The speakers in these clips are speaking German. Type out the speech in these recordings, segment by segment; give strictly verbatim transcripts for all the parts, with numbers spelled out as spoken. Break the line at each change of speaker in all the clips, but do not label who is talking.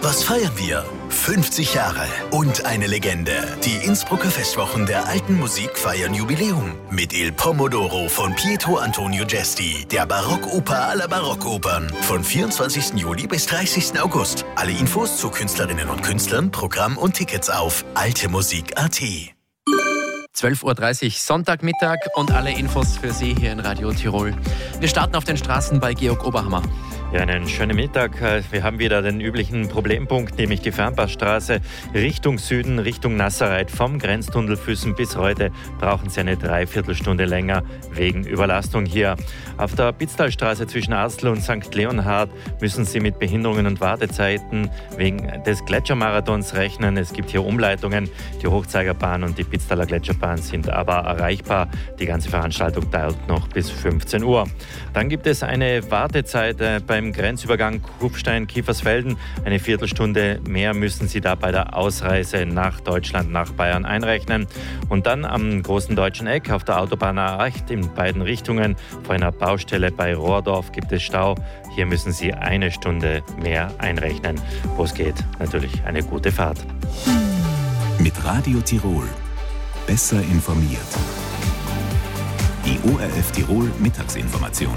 Was feiern wir? fünfzig Jahre und eine Legende. Die Innsbrucker Festwochen der alten Musik feiern Jubiläum mit Il Pomodoro von Pietro Antonio Gesti, der Barockoper aller Barockopern, von vierundzwanzigsten Juli bis dreißigsten August. Alle Infos zu Künstlerinnen und Künstlern, Programm und Tickets auf altemusik punkt at.
zwölf Uhr dreißig Sonntagmittag und alle Infos für Sie hier in Radio Tirol. Wir starten auf den Straßen bei Georg Oberhammer.
Ja, einen schönen Mittag. Wir haben wieder den üblichen Problempunkt, nämlich die Fernpassstraße Richtung Süden, Richtung Nasserreit. Vom Grenztunnel Füssen bis heute brauchen Sie eine Dreiviertelstunde länger wegen Überlastung hier. Auf der Pitztalstraße zwischen Arzl und Sankt Leonhard müssen Sie mit Behinderungen und Wartezeiten wegen des Gletschermarathons rechnen. Es gibt hier Umleitungen. Die Hochzeigerbahn und die Pitztaler Gletscherbahn sind aber erreichbar. Die ganze Veranstaltung dauert noch bis fünfzehn Uhr. Dann gibt es eine Wartezeit bei Im Grenzübergang Kufstein-Kiefersfelden. Eine Viertelstunde mehr müssen Sie da bei der Ausreise nach Deutschland, nach Bayern einrechnen. Und dann am großen deutschen Eck auf der Autobahn A acht in beiden Richtungen vor einer Baustelle bei Rohrdorf gibt es Stau. Hier müssen Sie eine Stunde mehr einrechnen. Wo es geht, natürlich eine gute Fahrt.
Mit Radio Tirol. Besser informiert. Die O R F Tirol Mittagsinformation.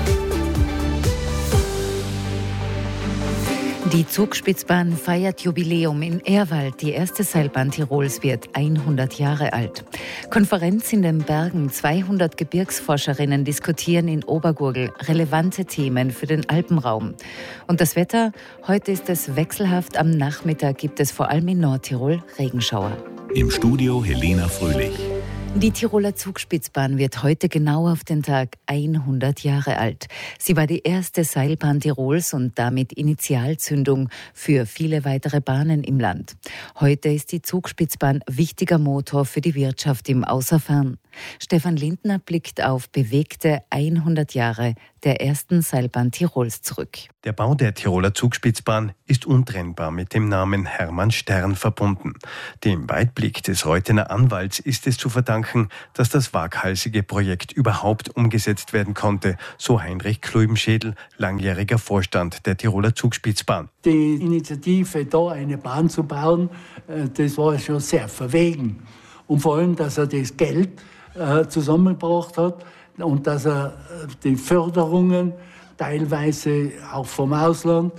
Die Zugspitzbahn feiert Jubiläum in Ehrwald. Die erste Seilbahn Tirols wird hundert Jahre alt. Konferenz in den Bergen. zweihundert Gebirgsforscherinnen diskutieren in Obergurgl relevante Themen für den Alpenraum. Und das Wetter? Heute ist es wechselhaft. Am Nachmittag gibt es vor allem in Nordtirol Regenschauer.
Im Studio Helena Fröhlich.
Die Tiroler Zugspitzbahn wird heute genau auf den Tag hundert Jahre alt. Sie war die erste Seilbahn Tirols und damit Initialzündung für viele weitere Bahnen im Land. Heute ist die Zugspitzbahn wichtiger Motor für die Wirtschaft im Außerfern. Stefan Lindner blickt auf bewegte hundert Jahre der ersten Seilbahn Tirols zurück.
Der Bau der Tiroler Zugspitzbahn ist untrennbar mit dem Namen Hermann Stern verbunden. Dem Weitblick des Reuthener Anwalts ist es zu verdanken, dass das waghalsige Projekt überhaupt umgesetzt werden konnte, so Heinrich Kluibenschädel, langjähriger Vorstand der Tiroler Zugspitzbahn.
Die Initiative, da eine Bahn zu bauen, das war schon sehr verwegen. Und vor allem, dass er das Geld zusammengebracht hat und dass er die Förderungen, teilweise auch vom Ausland,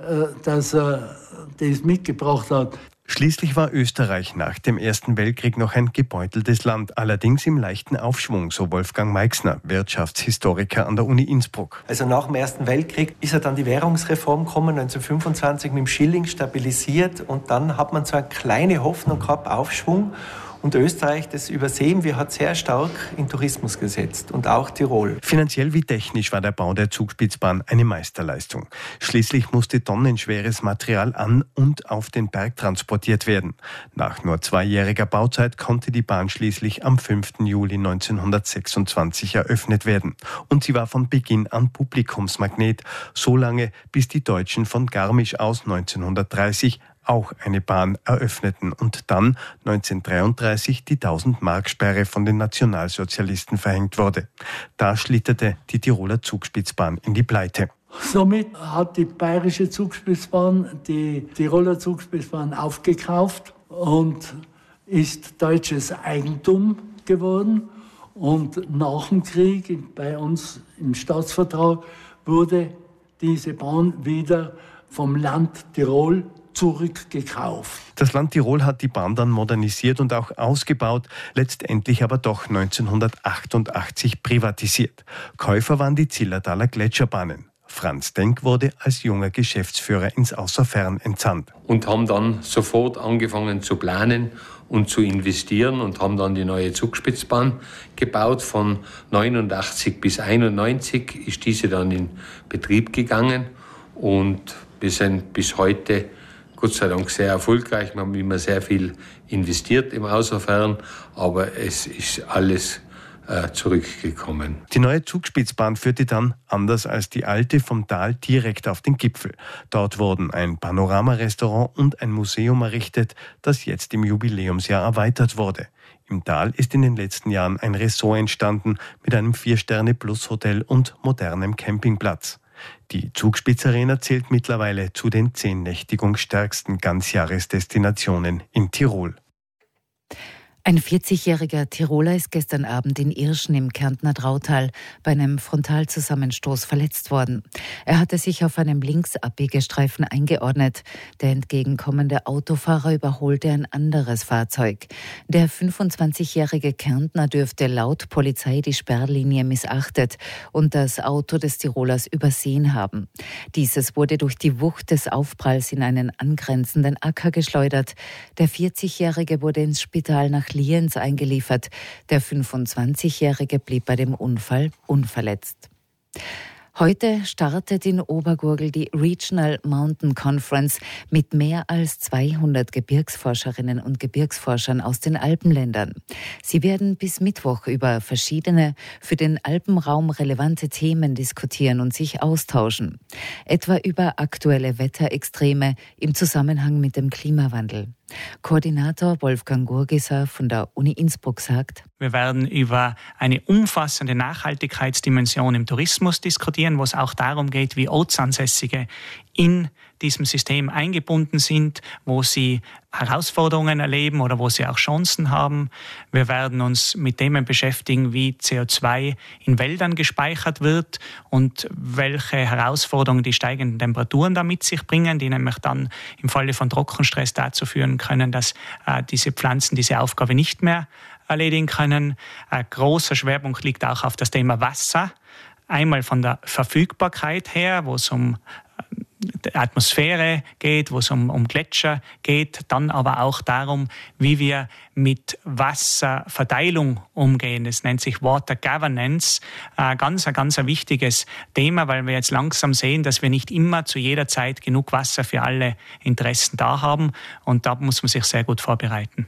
dass er das mitgebracht hat.
Schließlich war Österreich nach dem Ersten Weltkrieg noch ein gebeuteltes Land, allerdings im leichten Aufschwung, so Wolfgang Meixner, Wirtschaftshistoriker an der Uni Innsbruck.
Also nach dem Ersten Weltkrieg ist ja dann die Währungsreform gekommen, neunzehnhundertfünfundzwanzig mit dem Schilling stabilisiert und dann hat man so eine kleine Hoffnung gehabt, Aufschwung. Und Österreich, das übersehen wir, hat sehr stark in Tourismus gesetzt und auch Tirol.
Finanziell wie technisch war der Bau der Zugspitzbahn eine Meisterleistung. Schließlich musste tonnenschweres Material an und auf den Berg transportiert werden. Nach nur zweijähriger Bauzeit konnte die Bahn schließlich am fünften Juli neunzehnhundertsechsundzwanzig eröffnet werden. Und sie war von Beginn an Publikumsmagnet, so lange bis die Deutschen von Garmisch aus neunzehnhundertdreißig auch eine Bahn eröffneten und dann neunzehnhundertdreiunddreißig die tausend-Mark-Sperre von den Nationalsozialisten verhängt wurde. Da schlitterte die Tiroler Zugspitzbahn in die Pleite.
Somit hat die bayerische Zugspitzbahn die Tiroler Zugspitzbahn aufgekauft und ist deutsches Eigentum geworden. Und nach dem Krieg bei uns im Staatsvertrag wurde diese Bahn wieder vom Land Tirol zurückgekauft.
Das Land Tirol hat die Bahn dann modernisiert und auch ausgebaut, letztendlich aber doch neunzehnhundertachtundachtzig privatisiert. Käufer waren die Zillertaler Gletscherbahnen. Franz Denk wurde als junger Geschäftsführer ins Außerfern entsandt.
Und haben dann sofort angefangen zu planen und zu investieren und haben dann die neue Zugspitzbahn gebaut. Von neunundachtzig bis einundneunzig ist diese dann in Betrieb gegangen und wir sind bis heute Gott sei Dank sehr erfolgreich. Wir haben immer sehr viel investiert im Außerfern, aber es ist alles äh, zurückgekommen.
Die neue Zugspitzbahn führte dann, anders als die alte, vom Tal direkt auf den Gipfel. Dort wurden ein Panoramarestaurant und ein Museum errichtet, das jetzt im Jubiläumsjahr erweitert wurde. Im Tal ist in den letzten Jahren ein Ressort entstanden mit einem Vier-Sterne-Plus-Hotel und modernem Campingplatz. Die Zugspitz-Arena zählt mittlerweile zu den zehn nächtigungsstärksten Ganzjahresdestinationen in Tirol.
Ein vierzigjähriger Tiroler ist gestern Abend in Irschen im Kärntner Drautal bei einem Frontalzusammenstoß verletzt worden. Er hatte sich auf einem Linksabbiegestreifen eingeordnet. Der entgegenkommende Autofahrer überholte ein anderes Fahrzeug. Der fünfundzwanzigjährige Kärntner dürfte laut Polizei die Sperrlinie missachtet und das Auto des Tirolers übersehen haben. Dieses wurde durch die Wucht des Aufpralls in einen angrenzenden Acker geschleudert. Der vierzigjährige wurde ins Spital nach Lienz eingeliefert. Der fünfundzwanzigjährige blieb bei dem Unfall unverletzt. Heute startet in Obergurgl die Regional Mountain Conference mit mehr als zweihundert Gebirgsforscherinnen und Gebirgsforschern aus den Alpenländern. Sie werden bis Mittwoch über verschiedene für den Alpenraum relevante Themen diskutieren und sich austauschen. Etwa über aktuelle Wetterextreme im Zusammenhang mit dem Klimawandel. Koordinator Wolfgang Gurgiser von der Uni Innsbruck sagt:
Wir werden über eine umfassende Nachhaltigkeitsdimension im Tourismus diskutieren, wo es auch darum geht, wie Ortsansässige in diesem System eingebunden sind, wo sie Herausforderungen erleben oder wo sie auch Chancen haben. Wir werden uns mit Themen beschäftigen, wie C O zwei in Wäldern gespeichert wird und welche Herausforderungen die steigenden Temperaturen da mit sich bringen, die nämlich dann im Falle von Trockenstress dazu führen können, dass äh, diese Pflanzen diese Aufgabe nicht mehr erledigen können. Ein großer Schwerpunkt liegt auch auf das Thema Wasser. Einmal von der Verfügbarkeit her, wo es um die Atmosphäre geht, wo es um, um Gletscher geht, dann aber auch darum, wie wir mit Wasserverteilung umgehen. Das nennt sich Water Governance. Ein ganz, ein ganz ein wichtiges Thema, weil wir jetzt langsam sehen, dass wir nicht immer zu jeder Zeit genug Wasser für alle Interessen da haben. Und da muss man sich sehr gut vorbereiten.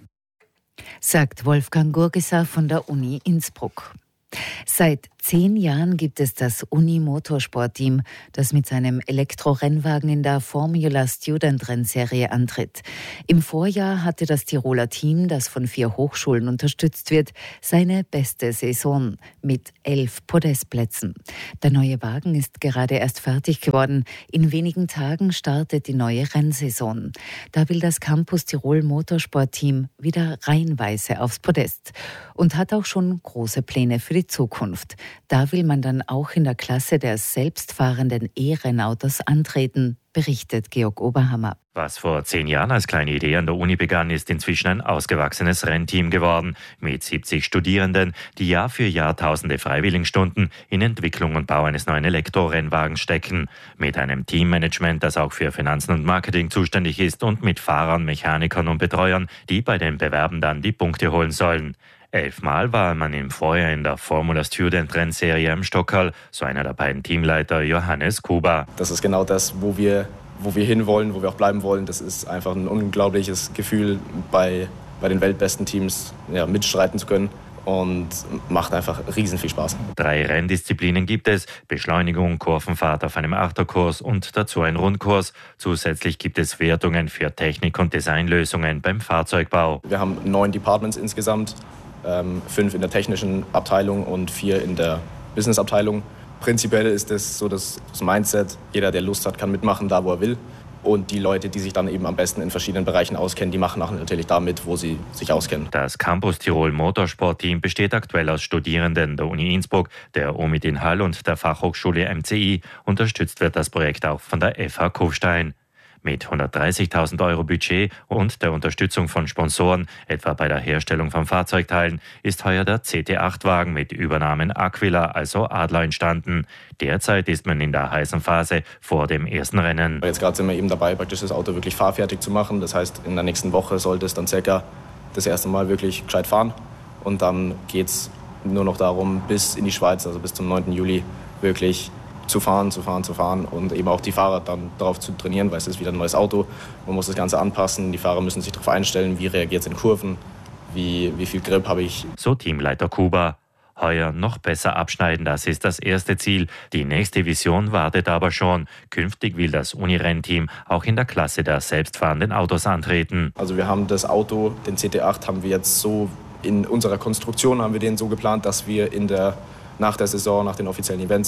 Sagt Wolfgang Gurgiser von der Uni Innsbruck. Seit zehn Jahren gibt es das Uni-Motorsport-Team, das mit seinem Elektrorennwagen in der Formula Student-Rennserie antritt. Im Vorjahr hatte das Tiroler Team, das von vier Hochschulen unterstützt wird, seine beste Saison mit elf Podestplätzen. Der neue Wagen ist gerade erst fertig geworden. In wenigen Tagen startet die neue Rennsaison. Da will das Campus Tirol Motorsport-Team wieder reihenweise aufs Podest und hat auch schon große Pläne für die Zukunft. Da will man dann auch in der Klasse der selbstfahrenden E-Rennautos antreten, berichtet Georg Oberhammer.
Was vor zehn Jahren als kleine Idee an der Uni begann, ist inzwischen ein ausgewachsenes Rennteam geworden. Mit siebzig Studierenden, die Jahr für Jahr tausende Freiwilligenstunden in Entwicklung und Bau eines neuen Elektrorennwagens stecken. Mit einem Teammanagement, das auch für Finanzen und Marketing zuständig ist und mit Fahrern, Mechanikern und Betreuern, die bei den Bewerben dann die Punkte holen sollen. Elfmal war man im Vorjahr in der Formula Student Rennserie im Stockerl, so einer der beiden Teamleiter Johannes Kuba.
Das ist genau das, wo wir, wo wir hinwollen, wo wir auch bleiben wollen. Das ist einfach ein unglaubliches Gefühl, bei, bei den weltbesten Teams ja, mitstreiten zu können. Und macht einfach riesen viel Spaß.
Drei Renndisziplinen gibt es: Beschleunigung, Kurvenfahrt auf einem Achterkurs und dazu ein Rundkurs. Zusätzlich gibt es Wertungen für Technik- und Designlösungen beim Fahrzeugbau.
Wir haben neun Departments insgesamt, ähm, fünf in der technischen Abteilung und vier in der Businessabteilung. Prinzipiell ist das so das, das Mindset, jeder, der Lust hat, kann mitmachen, da wo er will. Und die Leute, die sich dann eben am besten in verschiedenen Bereichen auskennen, die machen auch natürlich da mit, wo sie sich auskennen.
Das Campus Tirol Motorsport-Team besteht aktuell aus Studierenden der Uni Innsbruck, der O M I D in Hall und der Fachhochschule M C I. Unterstützt wird das Projekt auch von der F H Kufstein. Mit hundertdreißigtausend Euro Budget und der Unterstützung von Sponsoren, etwa bei der Herstellung von Fahrzeugteilen, ist heuer der C T acht Wagen mit Übernamen Aquila, also Adler, entstanden. Derzeit ist man in der heißen Phase vor dem ersten Rennen.
Jetzt gerade sind wir eben dabei, praktisch das Auto wirklich fahrfertig zu machen. Das heißt, in der nächsten Woche sollte es dann circa das erste Mal wirklich gescheit fahren. Und dann geht es nur noch darum, bis in die Schweiz, also bis zum neunten Juli, wirklich zu fahren, zu fahren, zu fahren und eben auch die Fahrer dann darauf zu trainieren, weil es ist wieder ein neues Auto. Man muss das Ganze anpassen, die Fahrer müssen sich darauf einstellen, wie reagiert es in Kurven, wie, wie viel Grip habe ich.
So Teamleiter Kuba. Heuer noch besser abschneiden, das ist das erste Ziel. Die nächste Vision wartet aber schon. Künftig will das Uni-Rennteam auch in der Klasse der selbstfahrenden Autos antreten.
Also wir haben das Auto, den C T acht, haben wir jetzt so, in unserer Konstruktion haben wir den so geplant, dass wir in der, nach der Saison, nach den offiziellen Events,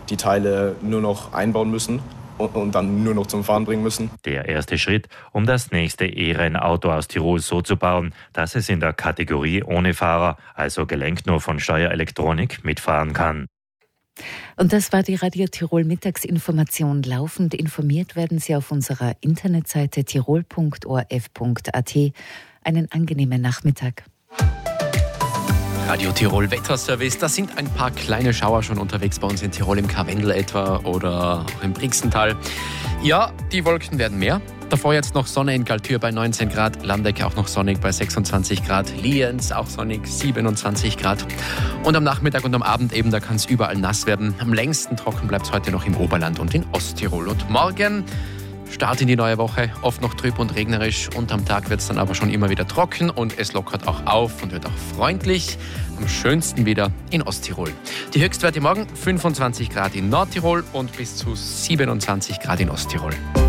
die Teile nur noch einbauen müssen und, und dann nur noch zum Fahren bringen müssen.
Der erste Schritt, um das nächste E-Rennauto aus Tirol so zu bauen, dass es in der Kategorie ohne Fahrer, also gelenkt nur von Steuerelektronik, mitfahren kann.
Und das war die Radio Tirol Mittagsinformation. Laufend informiert werden Sie auf unserer Internetseite tirol punkt o r f punkt a t. Einen angenehmen Nachmittag.
Radio Tirol Wetterservice, da sind ein paar kleine Schauer schon unterwegs bei uns in Tirol, im Karwendel etwa oder auch im Brixental. Ja, die Wolken werden mehr. Davor jetzt noch Sonne in Galtür bei neunzehn Grad, Landeck auch noch sonnig bei sechsundzwanzig Grad, Lienz auch sonnig siebenundzwanzig Grad. Und am Nachmittag und am Abend eben, da kann es überall nass werden. Am längsten trocken bleibt es heute noch im Oberland und in Osttirol. Und morgen Start in die neue Woche, oft noch trüb und regnerisch und am Tag wird es dann aber schon immer wieder trocken und es lockert auch auf und wird auch freundlich. Am schönsten wieder in Osttirol. Die Höchstwerte morgen fünfundzwanzig Grad in Nordtirol und bis zu siebenundzwanzig Grad in Osttirol.